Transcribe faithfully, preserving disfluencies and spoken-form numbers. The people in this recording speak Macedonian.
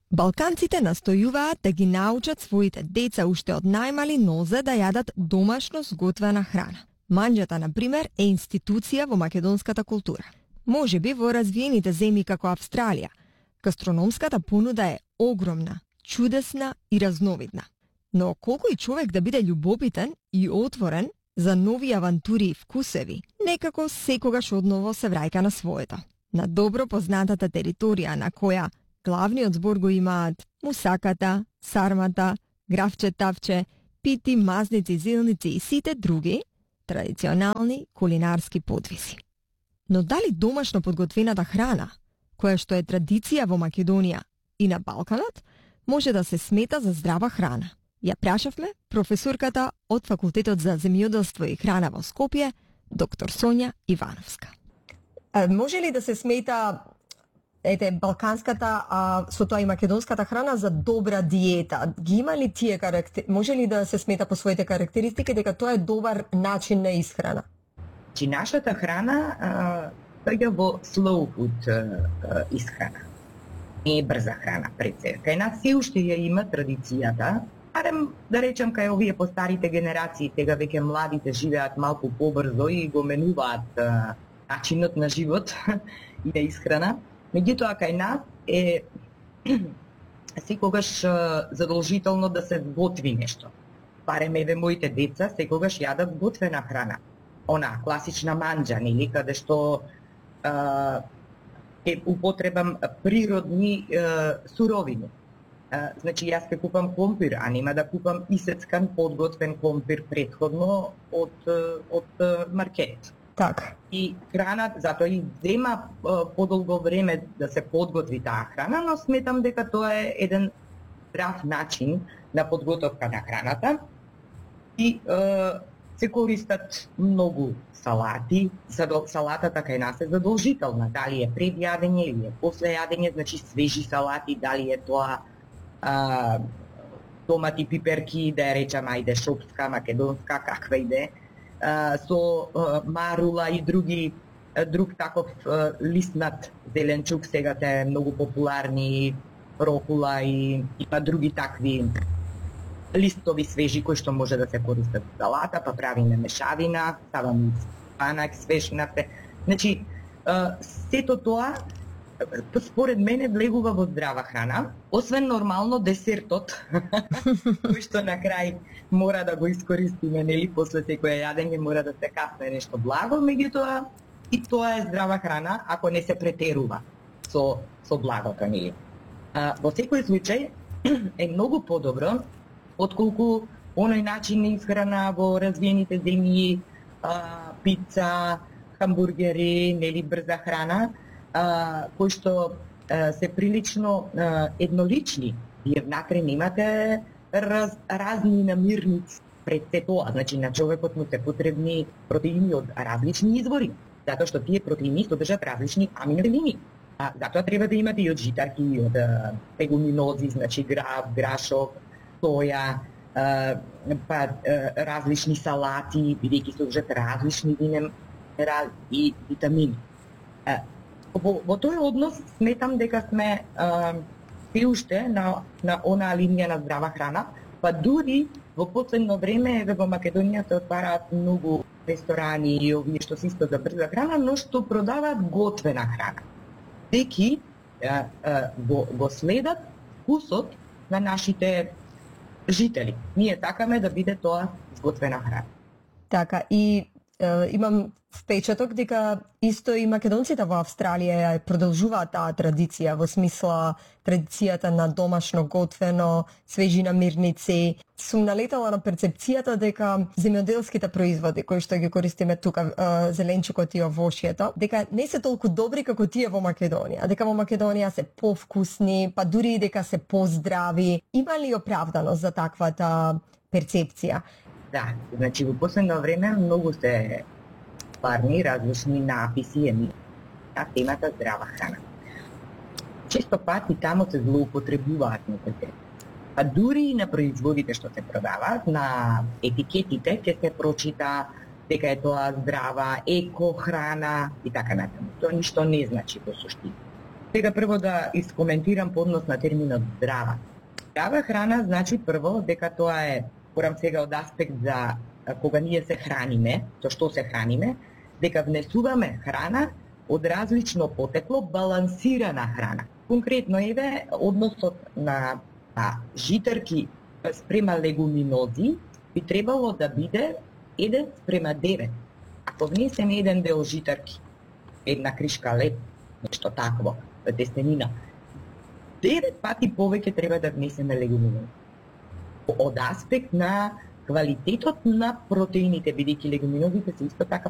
Балканците настојуваат да ги научат своите деца уште од најмали нозе да јадат домашно сготвена храна. Манџата, на пример, е институција во македонската култура. Може би во развиените земји како Австралија, гастрономската понуда е огромна, чудесна и разновидна. Но колку и човек да биде љубопитен и отворен за нови авантури и вкусеви, некако секогаш одново се враќа на своето. На добро познатата територија на која главниот збор го имаат мусаката, сармата, гравче тавче, пити, мазници, зилници и сите други традиционални кулинарски подвизи. Но дали домашно подготвената храна, која што е традиција во Македонија и на Балканот, може да се смета за здрава храна? Ја прашавме професорката од Факултетот за земјоделство и храна во Скопје, доктор Сонја Ивановска. А, може ли да се смета ете балканската, а со тоа и македонската храна за добра диета? Ги има ли тие карактери? Може ли да се смета по своите карактеристики дека тоа е добар начин на исхрана? Чи нашата храна доаѓа во slow food а, а, исхрана. Не е брза храна пред се. Кај нас се уште ја има традицијата, барем да речем кај овие постарите генерации, тега веќе младите живеат малку побрзо и го менуваат а, начинот на живот и на исхрана. Меѓутоа кај нас е секогаш задолжително да се готви нешто. Барем еве моите деца секогаш јадат готвена храна. Она класична манџа, нели, каде што а, е употребам природни а, суровини. А, значи јас ќе купам компир, а нема да купам исецкан подготвен компир претходно од од маркет. Така. И храна, затоа и зема подолго време да се подготви таа храна, но сметам дека тоа е еден здрав начин на подготовка на храната. И е, се користат многу салати. Салатата кај нас е задолжителна. Дали е пред јадење или е после јадење, значи свежи салати, дали е тоа а, томати, пиперки, да ја речам, ајде шопска, македонска, каква иде, а, со а, марула и други друг таков а, лиснат зеленчук, сега те е многу популарни, рокула и има други такви листови свежи кои што може да се користат за салата, па правиме мешавина, ставаме спанак, свеж нафте. Значи, сето тоа според мене влегува во здрава храна, освен нормално десертот, кој што на крај мора да го искористиме, нели, после секој јадење мора да се касне нешто благо, меѓутоа и тоа е здрава храна ако не се претерува со со благото, нели. Во секој случај е многу подобро отколку оној начин на исхрана во развиените земји, пица, хамбургери, нели, брза храна, а, кои што а, се прилично а, еднолични. Вие внатре немате раз, разни намирници пред се тоа. Значи, на човекот му се потребни протеини од различни извори, затоа што тие протеини содржат различни аминокиселини. А, затоа треба да имате и од житарки, и од легуминози, значи грав, грашок, соја, а, па а, различни салати, бидејќи содржат различни минерали и витамини. А, во, во тој однос сметам дека сме се уште на, на онаа линија на здрава храна, па дури во последно време во Македонија се отвараат многу ресторани и овие што се исто за брза храна, но што продаваат готвена храна. Теки го, го следат вкусот на нашите жители. Ние сакаме да биде тоа сготвена храна. Така, и е, имам впечаток дека исто и македонците во Австралија продолжуваат таа традиција, во смисла традицијата на домашно готвено, свежи намирници. Сум налетала на перцепцијата дека земјоделските производи кои што ги користиме тука, зеленчукот и овошјето, дека не се толку добри како тие во Македонија, дека во Македонија се повкусни, па дури и дека се поздрави. Има ли оправданост за таквата перцепција? Да, значи во последно време многу се парни различни написи еми на темата здрава храна. Често пати тамо се злоупотребуваат некои. А дури и на производите што се продаваат, на етикетите ќе се прочита дека е тоа здрава, еко храна и така натаму. Тоа ништо не значи во суштина. Сега прво да искоментирам по однос на терминот здрава. Здрава храна значи прво дека тоа е, порам сега од аспект за кога ние се храниме, со што се храниме, дека внесуваме храна од различно потекло, балансирана храна. Конкретно еве односот на а, житарки спрема легуминози би требало да биде еден спрема девет. Ако внесеме еден дел житарки, една кришка леп, нешто такво, тестенина, девет пати повеќе треба да внесеме легуминози. Од аспект на квалитетот на протеините, бидејќи легуминозите се исто така